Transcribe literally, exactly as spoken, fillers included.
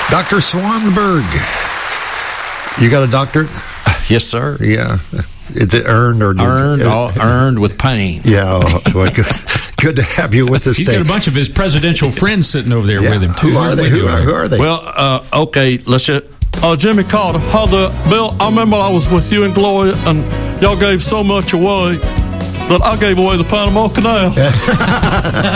Doctor Swanberg. You got a doctorate? Yes, sir. Yeah. Is it earned or earned? It, all, earned with pain. Yeah. Well, good, good to have you with us. He's today. got a bunch of his presidential friends sitting over there yeah. with him too. Who are they? Who are, who are they? Well, uh, okay, let's just. Uh, Jimmy Carter, how the Bill? I remember I was with you and Gloria, and y'all gave so much away that I gave away the Panama Canal.